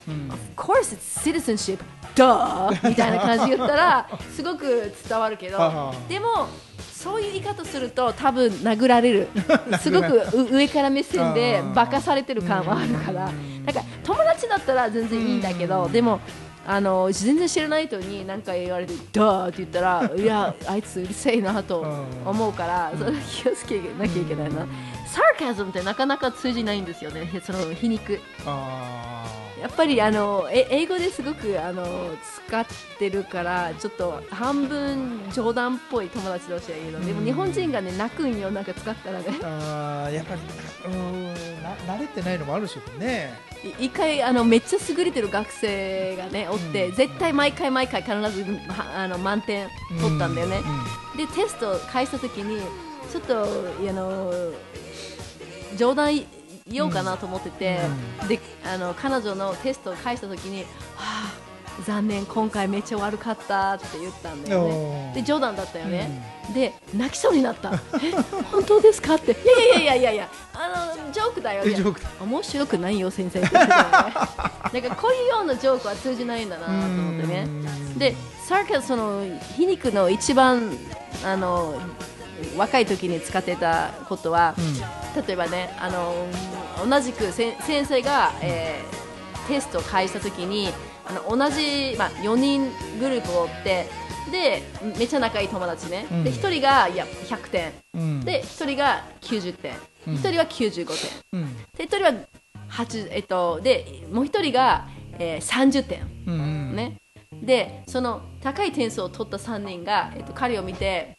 Of course it's citizenship duh みたいな感じで言ったらすごく伝わるけどでもそういう言い方すると多分殴られるすごく上から目線でバカされてる感はあるからだから友達だったら全然いいんだけどでも全然知らない人に何か言われてダーって言ったらいやあいつうるせえなと思うからそれ気をつけなきゃいけないなサーカズムってなかなか通じないんですよねその皮肉やっぱり英語ですごく使ってるからちょっと半分冗談っぽい友達同士はいいのでも日本人がね泣くんよなんか使ったらねやっぱり慣れてないのもあるしね一回めっちゃ優れてる学生がねおって、絶対毎回必ず満点取ったんだよね、でテストを返した時にちょっと冗談言おうかなと思ってて、で彼女のテストを返した時に、はあ、残念今回めっちゃ悪かったって言ったんだよねで冗談だったよね、で泣きそうになった本当ですかっていやジョークだよ面白くないよ先生って言ってたよねなんかこういうようなジョークは通じないんだなと思ってねでサーカスその皮肉の一番若い時に使ってたことは、例えばね同じく先生が、テストを返した時に同じ、4人グループを追ってでめっちゃ仲いい友達ね、で1人が100点、で1人が90点、1人は95点、で1人は8、でもう1人が、30点、ね、でその高い点数を取った3人が、彼を見て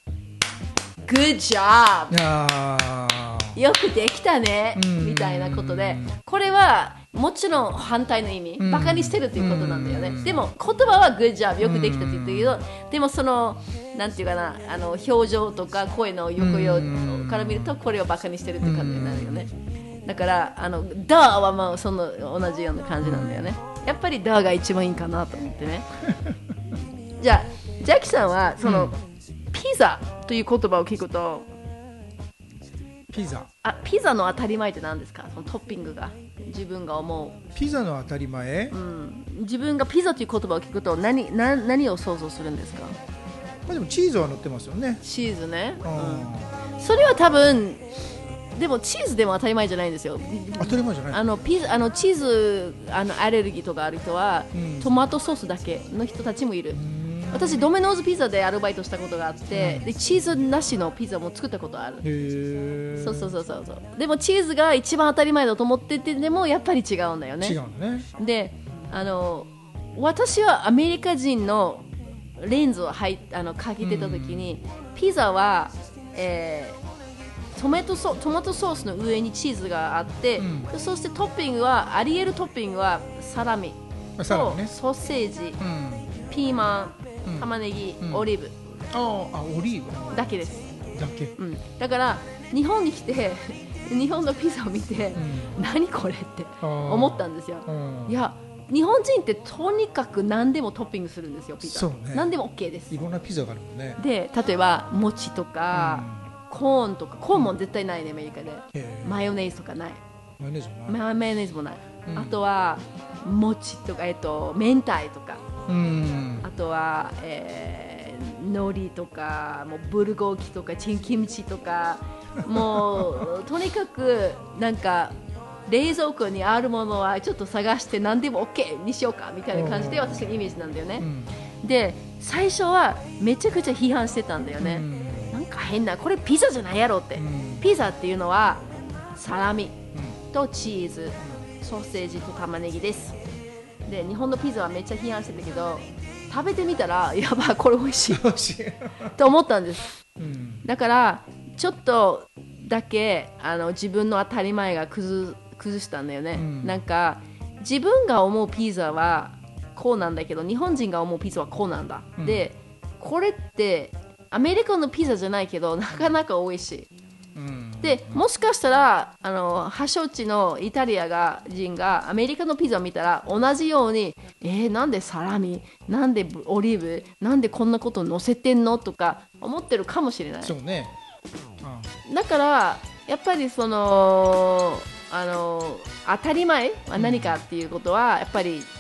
Good job! よくできたね、みたいなことでこれはもちろん反対の意味、バカにしてるということなんだよね、でも言葉は Good job よくできたって言ってるけど、でもそのなんていうかな表情とか声の抑揚から見るとこれをバカにしてるって感じになるよね、だからダーはまあその同じような感じなんだよね、やっぱりダーが一番いいかなと思ってねじゃあジャッキさんはその、ピザという言葉を聞くとピザの当たり前って何ですか？そのトッピングが自分が思うピザの当たり前、 自分がピザという言葉を聞くと何を想像するんですか？ でもチーズは乗ってますよね。 チーズね、それは多分でもチーズでも当たり前じゃないんですよ。 当たり前じゃない。 チーズアレルギーとかある人は、トマトソースだけの人たちもいる。私ドミノーズピザでアルバイトしたことがあって、でチーズなしのピザも作ったことある。そうでもチーズが一番当たり前だと思っててでもやっぱり違うんだよね。 違うね。 で私はアメリカ人のレンズをかけてた時に、ピザは、トマトソースの上にチーズがあって、そしてトッピングはあり得るトッピングはサラミとソーセージ、ピーマン、玉ねぎ、オリーブオリーブだけです。 だけ、 だから日本に来て日本のピザを見て、何これって思ったんですよ。いや日本人ってとにかく何でもトッピングするんですよ。ピザそう、ね、何でも OK です。 いろんなピザがあるもんね。 で例えば餅とか、コーンとかコーンも絶対ないねアメリカで。マヨネーズとかない。マヨネーズもない。あとは餅とか明太とか、あとは、海苔とかもうブルゴーキとかチンキムチとかもうとにかくなんか冷蔵庫にあるものはちょっと探して何でも OK にしようかみたいな感じで私のイメージなんだよね、で最初はめちゃくちゃ批判してたんだよね、なんか変なこれピザじゃないやろって、ピザっていうのはサラミとチーズ、ソーセージと玉ねぎです。で日本のピザはめっちゃ批判してたけど食べてみたらやばいこれ美味しいと思ったんです、だからちょっとだけ自分の当たり前が崩したんだよね、なんか自分が思うピザはこうなんだけど日本人が思うピザはこうなんだ、でこれってアメリカのピザじゃないけどなかなか美味しい、でもしかしたら発祥地のイタリア人がアメリカのピザを見たら同じようになんでサラミなんでオリーブなんでこんなこと乗せてんのとか思ってるかもしれない。 そうね、 だからやっぱりその当たり前は何かっていうことはやっぱり